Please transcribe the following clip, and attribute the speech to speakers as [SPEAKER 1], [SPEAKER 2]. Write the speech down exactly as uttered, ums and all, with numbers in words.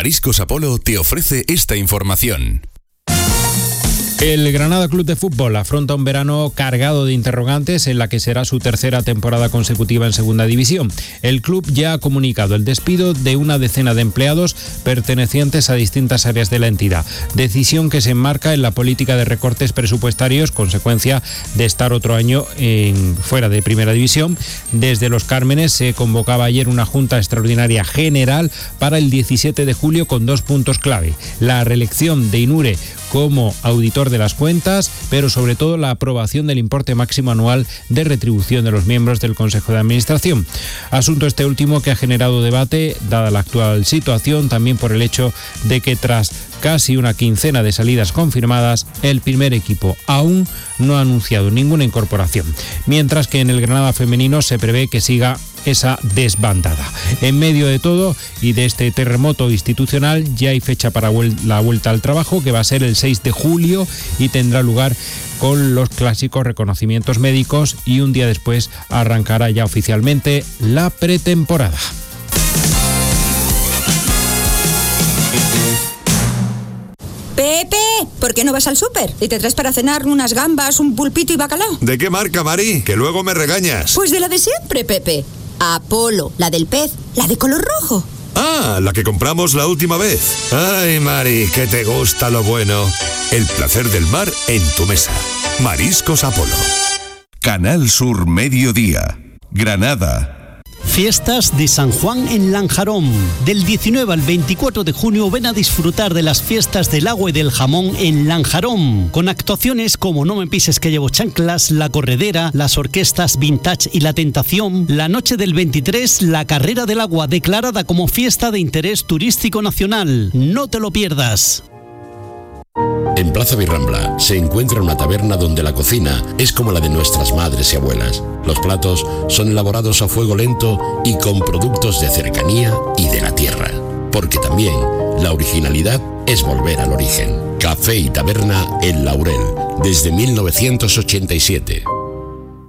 [SPEAKER 1] Mariscos Apolo te ofrece esta información.
[SPEAKER 2] El Granada Club de Fútbol afronta un verano cargado de interrogantes en la que será su tercera temporada consecutiva en Segunda División. El club ya ha comunicado el despido de una decena de empleados pertenecientes a distintas áreas de la entidad, decisión que se enmarca en la política de recortes presupuestarios, consecuencia de estar otro año en, fuera de Primera División. Desde Los Cármenes se convocaba ayer una Junta Extraordinaria General para el diecisiete de julio con dos puntos clave: la reelección de Inure como auditor de las cuentas, pero sobre todo la aprobación del importe máximo anual de retribución de los miembros del Consejo de Administración. Asunto este último que ha generado debate, dada la actual situación, también por el hecho de que tras casi una quincena de salidas confirmadas, el primer equipo aún no ha anunciado ninguna incorporación, mientras que en el Granada femenino se prevé que siga esa desbandada. En medio de todo y de este terremoto institucional, ya hay fecha para la vuelta al trabajo, que va a ser el seis de julio y tendrá lugar con los clásicos reconocimientos médicos, y un día después arrancará ya oficialmente la pretemporada.
[SPEAKER 3] Pepe, ¿por qué no vas al súper y te traes para cenar unas gambas, un pulpito y bacalao?
[SPEAKER 4] ¿De qué marca, Mari? Que luego me regañas.
[SPEAKER 3] Pues de la de siempre, Pepe. Apolo, la del pez, la de color rojo.
[SPEAKER 4] Ah, la que compramos la última vez. Ay, Mari, que te gusta lo bueno. El placer del mar en tu mesa. Mariscos Apolo.
[SPEAKER 1] Canal Sur Mediodía, Granada.
[SPEAKER 5] Fiestas de San Juan en Lanjarón. Del diecinueve al veinticuatro de junio ven a disfrutar de las fiestas del agua y del jamón en Lanjarón, con actuaciones como No me pises que llevo chanclas, La Corredera, las orquestas Vintage y La Tentación. La noche del veintitrés, la Carrera del Agua, declarada como fiesta de interés turístico nacional. No te lo pierdas.
[SPEAKER 6] En Plaza Birrambla se encuentra una taberna donde la cocina es como la de nuestras madres y abuelas. Los platos son elaborados a fuego lento y con productos de cercanía y de la tierra. Porque también la originalidad es volver al origen. Café y Taberna El Laurel, desde mil novecientos ochenta y siete.